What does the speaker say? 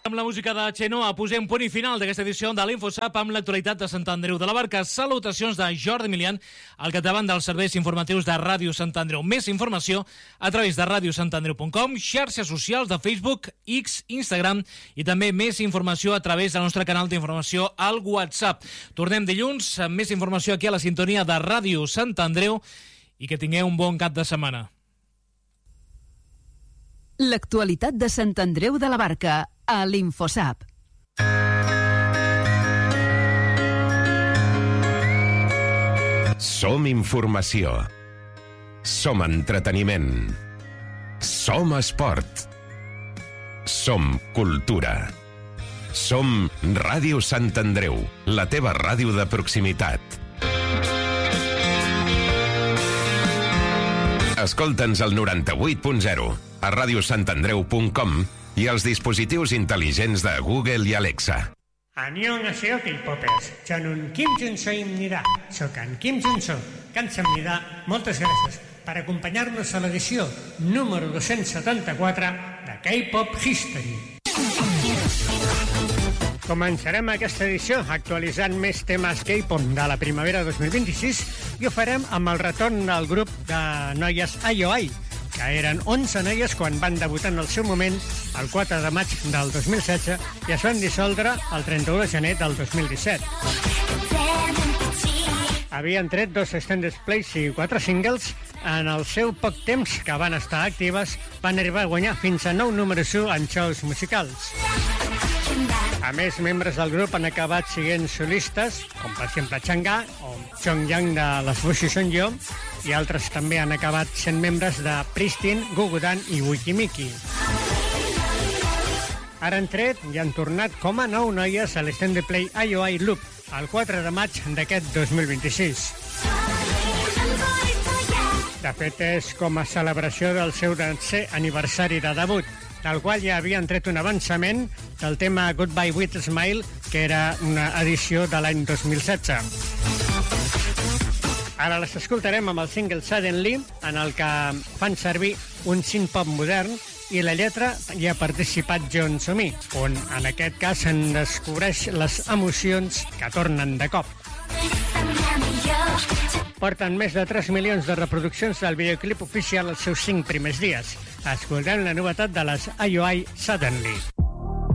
Amb la música de Xenoa posem punt i final d'aquesta edició de l'Infosap amb l'actualitat de Sant Andreu de la Barca. Salutacions de Jordi Milian, al capdavant dels serveis informatius de Ràdio Sant Andreu. Més informació a través de radiosantandreu.com, xarxes socials de Facebook, X, Instagram i també més informació a través del nostre canal d'informació al WhatsApp. Tornem dilluns amb més informació aquí a la sintonia de Ràdio Sant Andreu i que tingueu un bon cap de setmana. L'actualitat de Sant Andreu de la Barca a l'Infosap. Som informació. Som entreteniment. Som esport. Som cultura. Som Ràdio Sant Andreu, la teva ràdio de proximitat. Escolta'ns al 98.0, a radiosantandreu.com i als dispositius intel·ligents de Google i Alexa. 안녕하세요, K-popers. 저는 김준서입니다. 소간 김준서. 감사합니다. Moltes gràcies per acompanyar-nos a l'edició número 274 de K-Pop History. Començarem aquesta edició actualitzant més temes K-pop de la primavera 2026 i ho farem amb el retorn del grup de noies IOI, que eren 11 noies quan van debutar en el seu moment el 4 de maig del 2016 i es van dissoldre el 31 de gener del 2017. Havien tret 2 extended plays i 4 singles. En el seu poc temps que van estar actives, van arribar a guanyar fins a 9 números 1 en shows musicals. A més, membres del grup han acabat siguent solistes, com per exemple Chang'e o Chongyang de les Bushi Sonjo, i altres també han acabat sent membres de Pristin, Gugudan i Wikimiki. Ara han tret i han tornat com a 9 noies a l'Extended Play IOI Loop, el 4 de maig d'aquest 2026. De fet, és com a celebració del seu 10è aniversari de debut, del qual ja havien tret un avançament del tema Goodbye with a Smile, que era una edició de l'any 2016. Ara les escoltarem amb el single Suddenly, en el que fan servir un synth-pop modern, i la lletra hi ha participat Jeon So-mi, on en aquest cas en descobreix les emocions que tornen de cop. Porten més de 3 milions de reproduccions del videoclip oficial els seus 5 primers dies. Escoltem la novetat de les IOI Suddenly.